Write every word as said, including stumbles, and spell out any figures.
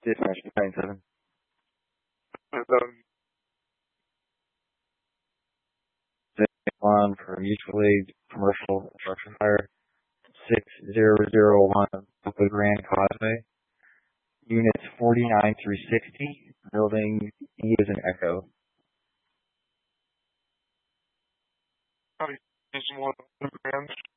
Dispatch nine seven. Um, One for mutual aid commercial construction fire. six zero zero one Upper Grand Causeway. Units forty-nine through sixty. Building E is an Echo. Copy. Station one, Grand.